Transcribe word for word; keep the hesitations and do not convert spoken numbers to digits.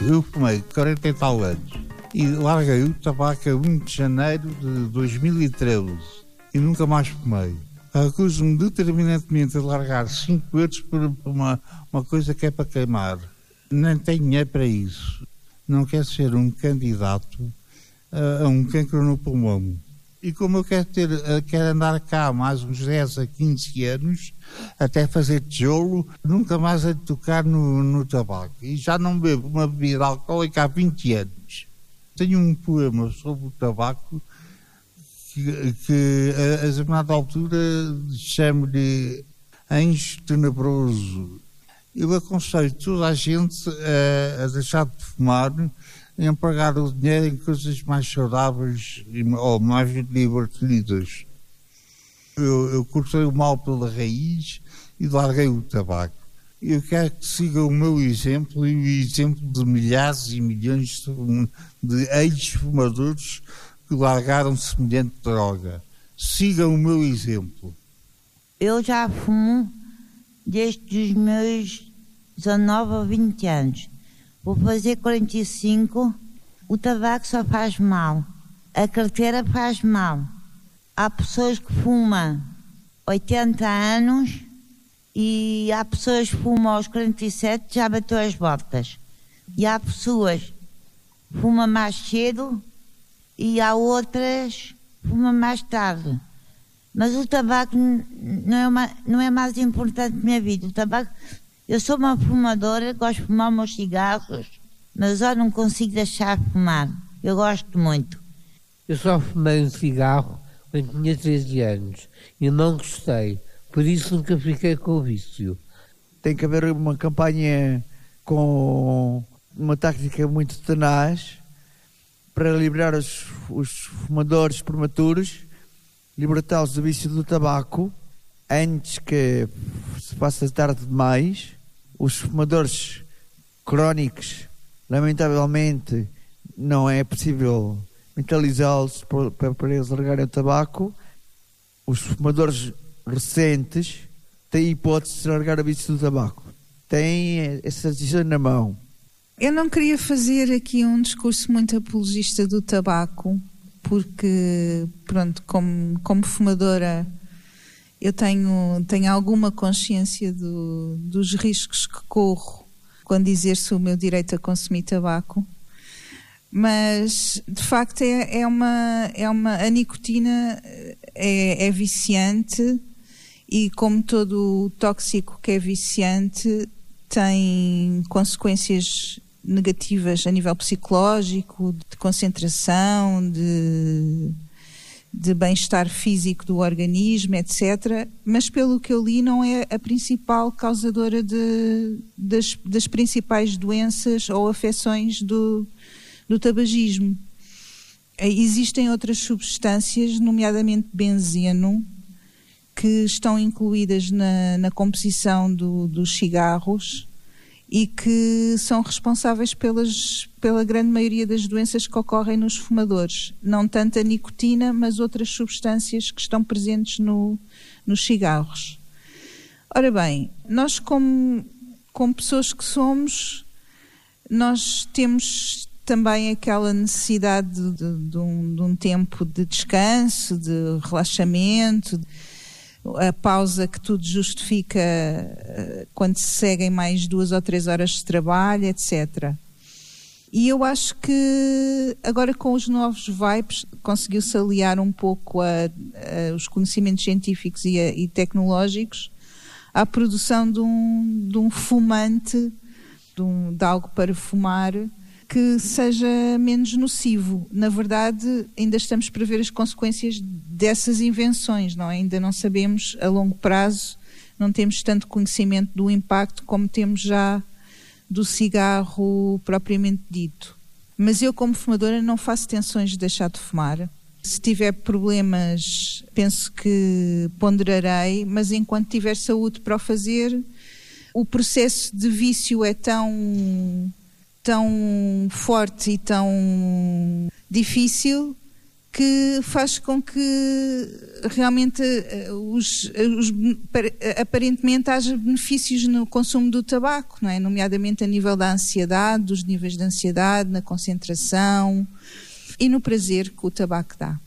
eu fumei quarenta e tal anos e larguei o tabaco a um de janeiro de dois mil e treze e nunca mais fumei. Acuso-me determinantemente a largar cinco euros por uma, uma coisa que é para queimar. Nem tenho dinheiro para isso. Não quero ser um candidato a, a um cancro no pulmão. E como eu quero, ter, quero andar cá mais uns dez a quinze anos, até fazer tijolo, nunca mais hei de tocar no, no tabaco. E já não bebo uma bebida alcoólica há vinte anos. Tenho um poema sobre o tabaco que, que a, a determinada altura chamo-lhe Anjo Tenebroso. Eu aconselho toda a gente a, a deixar de fumar e empregar o dinheiro em coisas mais saudáveis ou mais divertidas. Eu, eu cortei o mal pela raiz e larguei o tabaco. Eu quero que sigam o meu exemplo e o exemplo de milhares e milhões de, de ex-fumadores que largaram semelhante droga. Sigam o meu exemplo. Eu já fumo desde os meus dezanove a vinte anos. Vou fazer quarenta e cinco. O tabaco só faz mal. A carteira faz mal. Há pessoas que fumam oitenta anos e há pessoas que fumam aos quarenta e sete, já bateu as botas. E há pessoas que fumam mais cedo e há outras que fumam mais tarde. Mas o tabaco não é, uma, não é mais importante na minha vida. O tabaco, eu sou uma fumadora, gosto de fumar meus cigarros, mas eu não consigo deixar de fumar. Eu gosto muito. Eu só fumei um cigarro quando tinha treze anos e não gostei. Por isso nunca fiquei com o vício. Tem que haver uma campanha com uma tática muito tenaz para liberar os, os fumadores prematuros, libertá-los do vício do tabaco antes que se faça tarde demais. Os fumadores crónicos, lamentavelmente, não é possível mentalizá-los para, para eles largarem o tabaco. Os fumadores recentes têm hipótese de largar o vício do tabaco. Têm essa decisão na mão. Eu não queria fazer aqui um discurso muito apologista do tabaco, porque, pronto, como, como fumadora, eu tenho, tenho alguma consciência do, dos riscos que corro quando exerço o meu direito a consumir tabaco. Mas, de facto, é, é uma, é uma, a nicotina é, é viciante e, como todo o tóxico que é viciante, tem consequências negativas a nível psicológico, de concentração, de, de bem-estar físico do organismo, etcétera. Mas, pelo que eu li, não é a principal causadora de, das, das principais doenças ou afecções do, do tabagismo. Existem outras substâncias, nomeadamente benzeno, que estão incluídas na, na composição do, dos cigarros e que são responsáveis pelas, pela grande maioria das doenças que ocorrem nos fumadores. Não tanto a nicotina, mas outras substâncias que estão presentes no, nos cigarros. Ora bem, nós como, como pessoas que somos, nós temos também aquela necessidade de, de, de, um, de um tempo de descanso, de relaxamento, a pausa que tudo justifica quando se seguem mais duas ou três horas de trabalho, etcétera. E eu acho que agora com os novos vapes conseguiu-se aliar um pouco a, a, os conhecimentos científicos e, a, e tecnológicos à produção de um, de um fumante, de, um, de algo para fumar, que seja menos nocivo. Na verdade, ainda estamos para ver as consequências dessas invenções, não é? Ainda não sabemos a longo prazo, não temos tanto conhecimento do impacto como temos já do cigarro propriamente dito. Mas eu, como fumadora, não faço tensões de deixar de fumar. Se tiver problemas, penso que ponderarei, mas enquanto tiver saúde para o fazer, o processo de vício é tão... tão forte e tão difícil que faz com que realmente os, os, aparentemente haja benefícios no consumo do tabaco, não é? Nomeadamente a nível da ansiedade, dos níveis de ansiedade, na concentração e no prazer que o tabaco dá.